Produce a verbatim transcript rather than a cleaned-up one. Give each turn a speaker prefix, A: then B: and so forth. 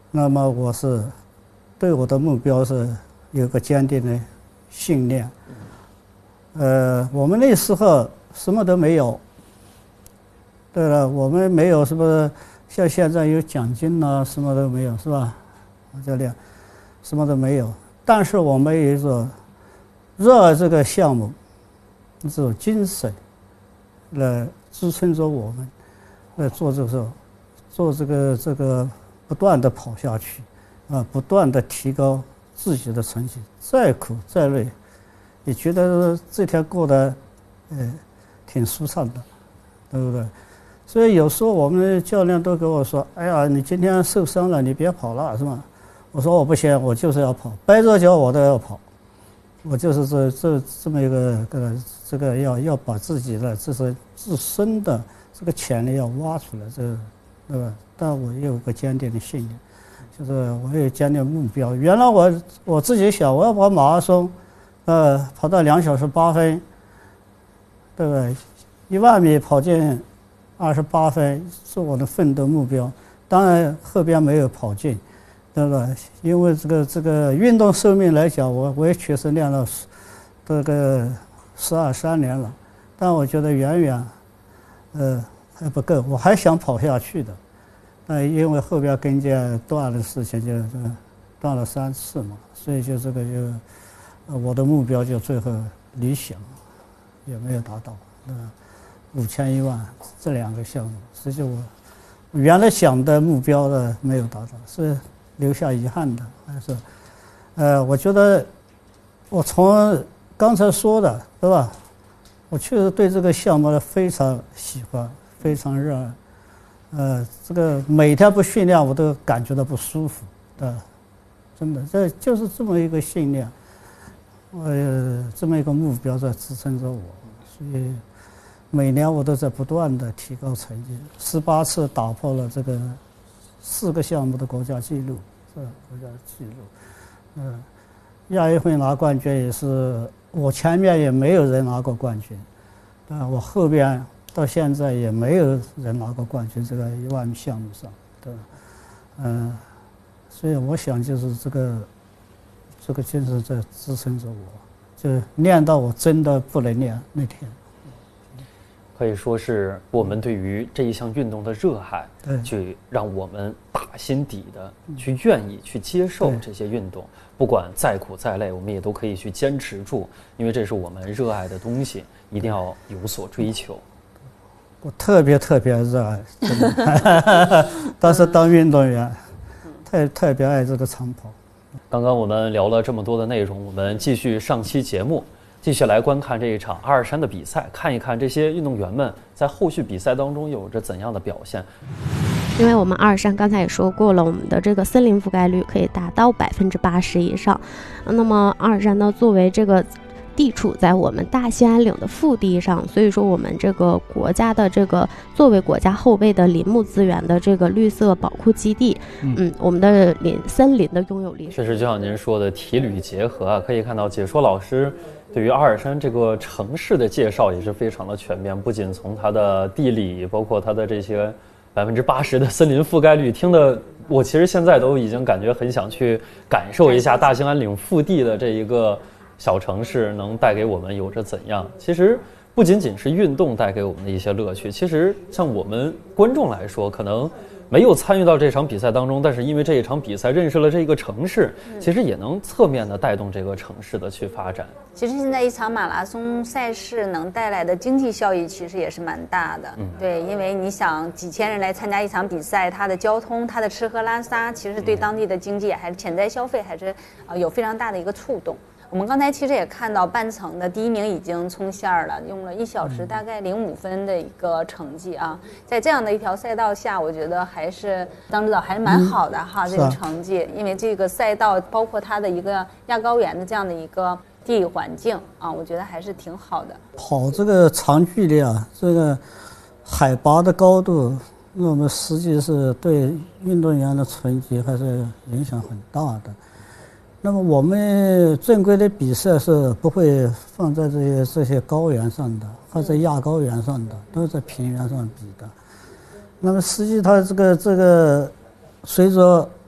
A: 那么我是对我的目标是有个坚定的信念。呃，我们那时候什么都没有。对了，我们没有什么像现在有奖金呐、啊，什么都没有，是吧？教练，什么都没有。但是我们有一种热爱这个项目，这种精神，来支撑着我们来做这个做这个这个不断的跑下去，啊，不断的提高自己的成绩，再苦再累，也觉得这天过得呃挺舒畅的，对不对？所以有时候我们的教练都跟我说：“哎呀，你今天受伤了，你别跑了，是吧？”我说：“我不行，我就是要跑，掰着脚我都要跑。我就是这这这么一个个这个要要把自己的这是自身的这个潜力要挖出来，这个对吧？但我也有个坚定的信念，就是我有坚定目标。原来我我自己想，我要跑马拉松，呃，跑到两小时八分，对不对？一万米跑进二十八分是我的奋斗目标，当然后边没有跑进，对吧？因为这个这个运动寿命来讲，我我也确实练了这个十二三年了，但我觉得远远呃还不够，我还想跑下去的。但因为后边跟腱断的事情就断了三次嘛，所以就这个就呃我的目标就最后理想也没有达到，对吧？五千一万这两个项目，实际我原来想的目标的没有达到，是留下遗憾的，还是呃，我觉得我从刚才说的，对吧？我确实对这个项目呢非常喜欢，非常热爱，呃，这个每天不训练我都感觉到不舒服的，真的，这就是这么一个信念，呃，这么一个目标在支撑着我，所以。每年我都在不断的提高成绩，十八次打破了这个四个项目的国家纪录，是国家纪录。嗯，亚运会拿冠军也是我前面也没有人拿过冠军，啊，我后边到现在也没有人拿过冠军，这个一万米项目上，对吧？嗯，所以我想就是这个这个精神在支撑着我，就练到我真的不能练那天。
B: 可以说是我们对于这一项运动的热爱，
A: 对，
B: 去让我们打心底的去愿意去接受这些运动，不管再苦再累，我们也都可以去坚持住，因为这是我们热爱的东西，一定要有所追求。
A: 我特别特别热爱，真的当时当运动员，特特别爱这个长跑。
B: 刚刚我们聊了这么多的内容，我们继续上期节目。继续来观看这一场阿尔山的比赛，看一看这些运动员们在后续比赛当中有着怎样的表现。
C: 因为我们阿尔山刚才也说过了，我们的这个森林覆盖率可以达到百分之八十以上。那么阿尔山呢，作为这个地处在我们大兴安岭的腹地上，所以说我们这个国家的这个作为国家后备的林木资源的这个绿色保护基地，嗯，嗯我们的林森林的拥有历史
B: 确实就像您说的体旅结合啊，可以看到解说老师对于阿尔山这个城市的介绍也是非常的全面，不仅从它的地理，包括它的这些百分之八十的森林覆盖率，听得我其实现在都已经感觉很想去感受一下大兴安岭腹地的这一个小城市能带给我们有着怎样。其实不仅仅是运动带给我们的一些乐趣，其实像我们观众来说，可能没有参与到这场比赛当中，但是因为这一场比赛认识了这个城市，其实也能侧面的带动这个城市的去发展。
D: 其实现在一场马拉松赛事能带来的经济效益其实也是蛮大的，嗯，对，因为你想几千人来参加一场比赛，它的交通、它的吃喝拉撒，其实对当地的经济还是潜在消费还是呃有非常大的一个触动。我们刚才其实也看到半程的第一名已经冲线了，用了一小时大概零五分的一个成绩啊，在这样的一条赛道下，我觉得还是张指导还是蛮好的哈，嗯，这个成绩，因为这个赛道包括它的一个亚高原的这样的一个地理环境啊，我觉得还是挺好的。
A: 跑这个长距离啊，这个海拔的高度，那么实际是对运动员的成绩还是影响很大的。那么我们正规的比赛是不会放在这些这些高原上的，或者亚高原上的，都是在平原上比的。那么实际它这个这个随着